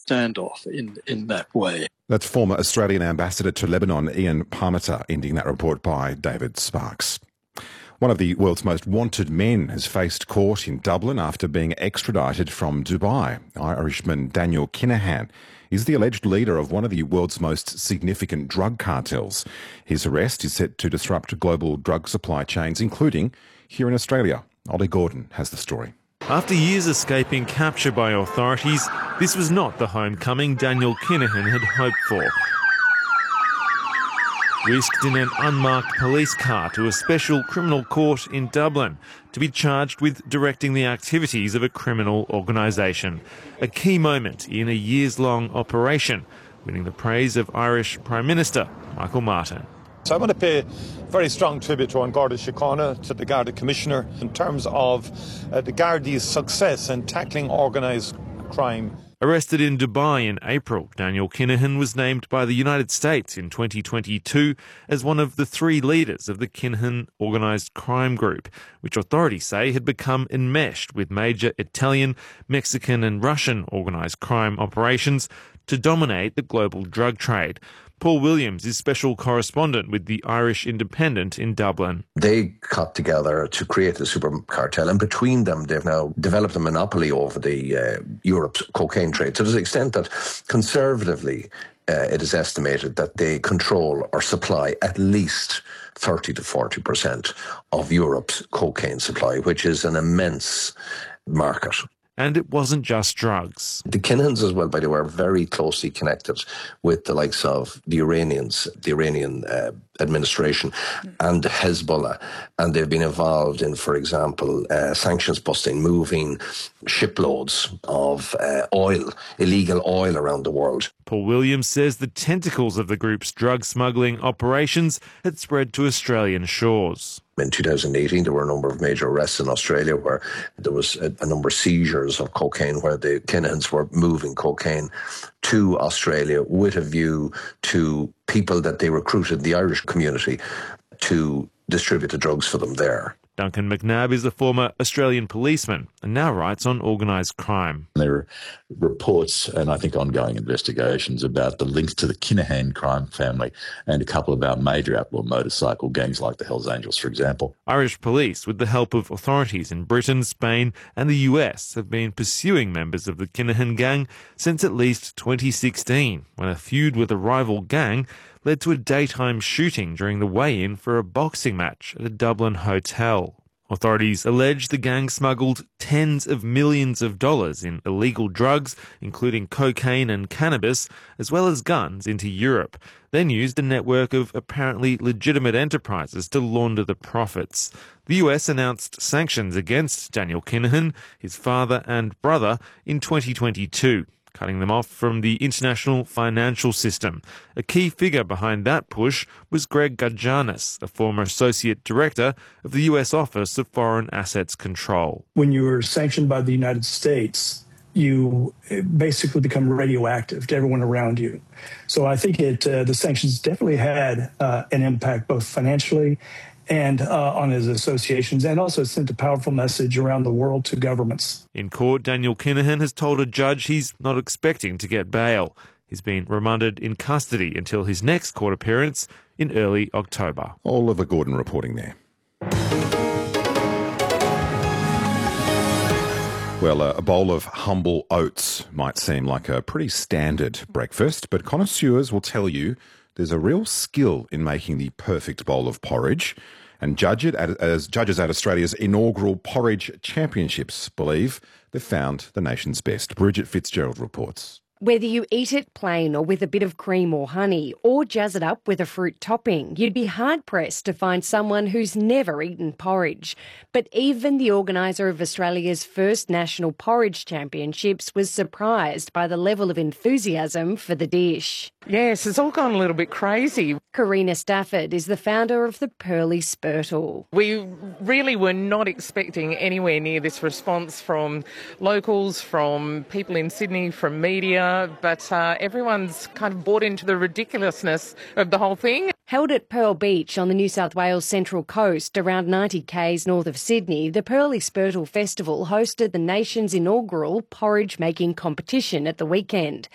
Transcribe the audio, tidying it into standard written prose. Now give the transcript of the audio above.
standoff in that way. That's former Australian Ambassador to Lebanon, Ian Parmenter, ending that report by David Sparks. One of the world's most wanted men has faced court in Dublin after being extradited from Dubai. Irishman Daniel Kinahan is the alleged leader of one of the world's most significant drug cartels. His arrest is set to disrupt global drug supply chains, including here in Australia. Ollie Gordon has the story. After years escaping capture by authorities, this was not the homecoming Daniel Kinahan had hoped for. Whisked in an unmarked police car to a special criminal court in Dublin to be charged with directing the activities of a criminal organisation. A key moment in a years-long operation, winning the praise of Irish Prime Minister Michael Martin. So I want to pay very strong tribute to An Garda Síochána, to the Garda Commissioner, in terms of the Gardaí's success in tackling organised crime. Arrested in Dubai in April, Daniel Kinahan was named by the United States in 2022 as one of the 3 leaders of the Kinahan organised crime group, which authorities say had become enmeshed with major Italian, Mexican and Russian organised crime operations to dominate the global drug trade. Paul Williams is special correspondent with the Irish Independent in Dublin. They got together to create the super cartel, and between them they've now developed a monopoly over the Europe's cocaine trade, to the extent that conservatively it is estimated that they control or supply at least 30 to 40% of Europe's cocaine supply, which is an immense market. And it wasn't just drugs. The Kinahans as well, by the way, are very closely connected with the likes of the Iranians, the Iranian administration and Hezbollah. And they've been involved in, for example, sanctions busting, moving shiploads of oil, illegal oil around the world. Paul Williams says the tentacles of the group's drug smuggling operations had spread to Australian shores. In 2018, there were a number of major arrests in Australia where there was a number of seizures of cocaine, where the Kinahans were moving cocaine to Australia with a view to people that they recruited in the Irish community to distribute the drugs for them there. Duncan McNabb is a former Australian policeman and now writes on organised crime. There are reports and I think ongoing investigations about the links to the Kinahan crime family and a couple of our major outlaw motorcycle gangs like the Hells Angels, for example. Irish police, with the help of authorities in Britain, Spain and the US, have been pursuing members of the Kinahan gang since at least 2016, when a feud with a rival gang led to a daytime shooting during the weigh-in for a boxing match at a Dublin hotel. Authorities allege the gang smuggled tens of millions of dollars in illegal drugs, including cocaine and cannabis, as well as guns, into Europe, then used a network of apparently legitimate enterprises to launder the profits. The US announced sanctions against Daniel Kinahan, his father and brother, in 2022. Cutting them off from the international financial system. A key figure behind that push was Greg Gudjanis, a former associate director of the US Office of Foreign Assets Control. When you are sanctioned by the United States, you basically become radioactive to everyone around you. So I think the sanctions definitely had an impact both financially and on his associations, and also sent a powerful message around the world to governments. In court, Daniel Kinahan has told a judge he's not expecting to get bail. He's been remanded in custody until his next court appearance in early October. Oliver Gordon reporting there. Well, a bowl of humble oats might seem like a pretty standard breakfast, but connoisseurs will tell you there's a real skill in making the perfect bowl of porridge. And judges at Australia's inaugural Porridge Championships believe they've found the nation's best. Bridget Fitzgerald reports. Whether you eat it plain or with a bit of cream or honey, or jazz it up with a fruit topping, you'd be hard-pressed to find someone who's never eaten porridge. But even the organiser of Australia's first National Porridge Championships was surprised by the level of enthusiasm for the dish. Yes, it's all gone a little bit crazy. Karina Stafford is the founder of the Pearly Spurtle. We really were not expecting anywhere near this response from locals, from people in Sydney, from media, but everyone's kind of bought into the ridiculousness of the whole thing. Held at Pearl Beach on the New South Wales Central Coast, around 90 k's north of Sydney, the Pearly Spurtle Festival hosted the nation's inaugural porridge-making competition at the weekend.